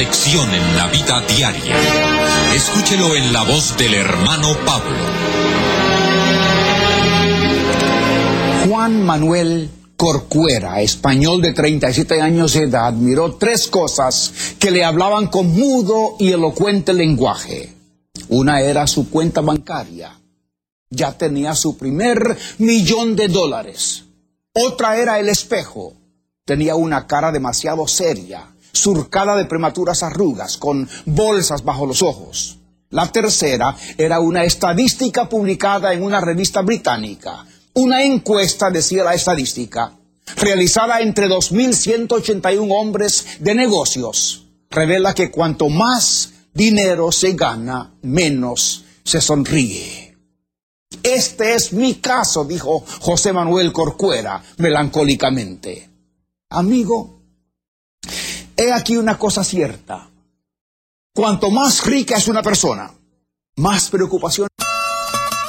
Lección en la vida diaria. Escúchelo en la voz del hermano Pablo. Juan Manuel Corcuera, español de 37 años de edad, miró tres cosas que le hablaban con mudo y elocuente lenguaje. Una era su cuenta bancaria. Ya tenía su primer $1,000,000. Otra era el espejo. Tenía una cara demasiado seria, surcada de prematuras arrugas, con bolsas bajo los ojos. La tercera era una estadística publicada en una revista británica. Una encuesta, decía la estadística, realizada entre 2.181 hombres de negocios, revela que cuanto más dinero se gana, menos se sonríe. Este es mi caso, dijo José Manuel Corcuera, melancólicamente. Amigo, he aquí una cosa cierta. Cuanto más rica es una persona, más preocupación